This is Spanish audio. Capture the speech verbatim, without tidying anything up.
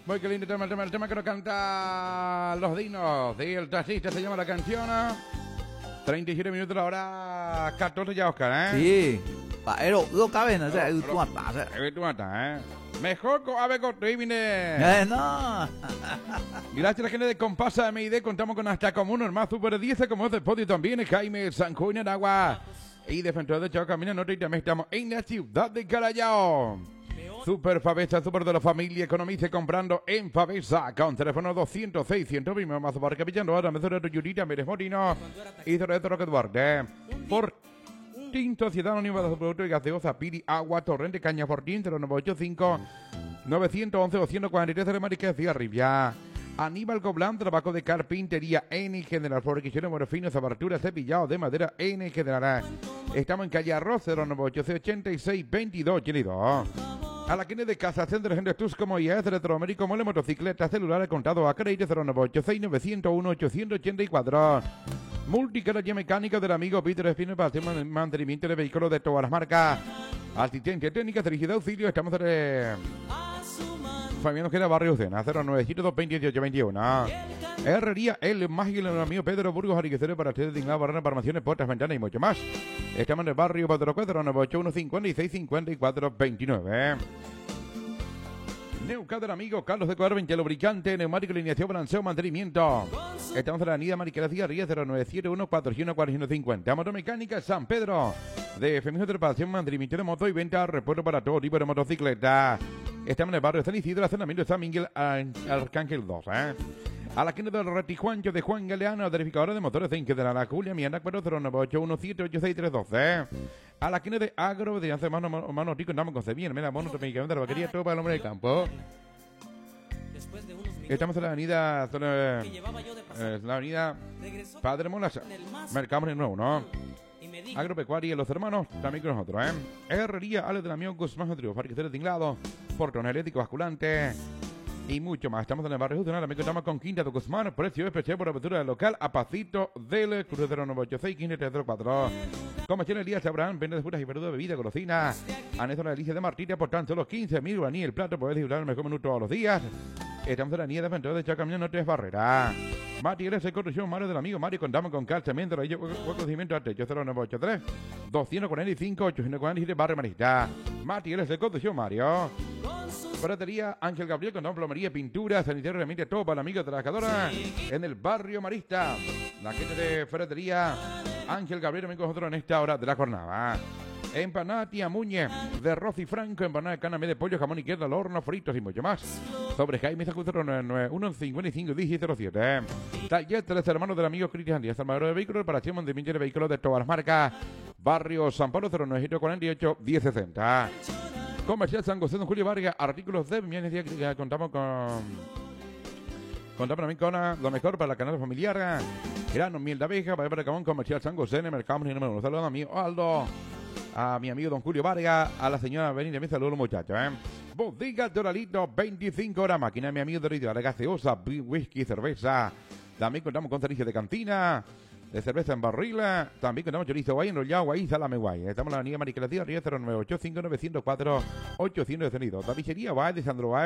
Muy que lindo tema, el tema, el tema que nos canta Los Dinos del taxista, se llama la canción. treinta y siete minutos la hora catorce ya, Oscar, ¿eh? Sí. Pero no cabe, no sé, tú matas, ¿eh? Tú matas, ¿eh? Mejor con Ave Cortrimine. Eh, no. Gracias a la gente de Compasa M I D, contamos con hasta como uno más Super diez, como es de podio también, Jaime Sanjuy en Aragua. Y de frente de Chao Camino Norte, y también estamos en la ciudad de Carallao. Super Favesa, super de la familia, economice comprando en Favesa, con teléfono doscientos seis, ciento uno, más barca pillando ahora, mesura de Yurita, Mérez Morino, y sobre esto que Duarte. Por Tinto, Ciudad Anónima de Producto y Gaseosa, Piri, Agua, Torrente, Caña Fortín, cero nueve ocho cinco, nueve uno uno, doscientos cuarenta y tres de Mariquez y Arribia. Aníbal Goblán, trabajo de carpintería N General, fabricación de monofinos, aberturas, cepillado de madera N General. Estamos en calle Arroz, cero nueve ocho ochenta y seis, veintidós ochenta y dos. A la quine de Casa Centro Gente Tus como I A S, Electroamérico, Mole, Motocicleta, Celular, contado a crédito cero nueve ocho seis, nueve cero uno, ocho ocho cuatro. Multicarroña mecánica del amigo Peter Espino para hacer mantenimiento de vehículos de todas las marcas. Asistencia técnica, servicio de auxilio, estamos en Fabián Ojeda, Barrio Cena, cero nueve siete dos dos ocho veintiuno. Herrería El Mágico, el amigo Pedro Burgos, Ariquecero para ustedes, dignados, barreras, armaciones, puertas, ventanas y mucho más. Estamos en el barrio Patrocuatro, cero nueve ocho uno, cincuenta y seis, cincuenta y cuatro, veintinueve. Neuca del amigo Carlos de Cuadro, lubricante, neumático, alineación, balanceo, mantenimiento. Estamos en la avenida Mariquera Cigarría, cero nueve siete uno, cuatro uno cuatro uno cincuenta. Motomecánica San Pedro, de Feminismo de Reparación, mantenimiento de moto y venta, repuesto para todo tipo de motocicleta. Estamos en el barrio San Isidro, asentamiento de San Miguel, Arcángel dos, ¿eh? A la esquina del Retijuancho de Juan Galeano, verificadora de motores de Inque de la Julia, mi Anácuaro, cero nueve ocho uno, siete ocho seis tres uno dos. A la esquina de Agro, de hace mano, mano, tico, andamos con Sevilla, mira, mono, medicamento de la vaquería, todo para el hombre del campo. Estamos en la avenida, eh, la avenida Padre Molasa, Mercado de nuevo, ¿no? Agropecuaria, los hermanos, también con nosotros, ¿eh? Herrería, Ale del amigo Guzmán Rodrigo, fabricantes de tinglado, portón eléctrico, basculante y mucho más. Estamos en el barrio Justo, también contamos con Quinta de Guzmán, precio especial por apertura del local a pasito del Cruz cero nueve ocho seis, quince tres cero cuatro. Comercial Elías Abraham, venta de frutas y verduras, bebida, golosina. Anexo la delicia de Martita, por tan solo quince mil guaraní el plato, puedes disfrutar el mejor menú todos los días. Estamos en la nieve de Ventura de Chacamino, no tres barreras. Materiales de corrupción, Mario del amigo Mario, contamos con calzamiento, rayo, conocimiento al techo, cero nueve ocho tres, doscientos cuarenta y cinco, ochocientos cuarenta y siete, barrio Marista. Materiales de corrupción, Mario. Ferretería Ángel Gabriel, con plomería, pintura, sanitario, realmente todo para la amiga trabajadora en el barrio Marista. La gente de Ferretería Ángel Gabriel, también con nosotros en esta hora de la jornada. Empanada Tía Muñe, de arroz y franco, empanada de caname de pollo, jamón y queso al horno, fritos y mucho más. Sobre Jaime Sacudo nueve nueve uno, cincuenta y cinco, diez cero siete. Taller Tres Hermanos del amigo Cristian Díaz, armador de vehículos, reparación, mantenimiento de vehículos de todas las marcas. Barrio San Pablo, cero nueve cuarenta y ocho, diez sesenta. Comercial San José, don Julio Vargas, artículos de bienes, ya contamos con... Contamos también con uh, lo mejor para la canal familiar. Grano, miel de abeja, para el Camón, Comercial San José, en el mercado número uno. Saludos a mi Aldo, a mi amigo don Julio Vargas, a la señora Benítez, me saludos muchachos, ¿eh? Bodega Doralito, veinticinco horas, máquina de mi amigo Dorito, la gaseosa, whisky, cerveza. También contamos con servicio de cantina, de cerveza en barril. También contamos chorizo guay, enrollado guay, salame guay. Estamos en la avenida Mariquera Cigarría, cero nueve ocho cinco, nueve cero cuatro, ochocientos de Cenido. Tapicería guay de Sandro Guay.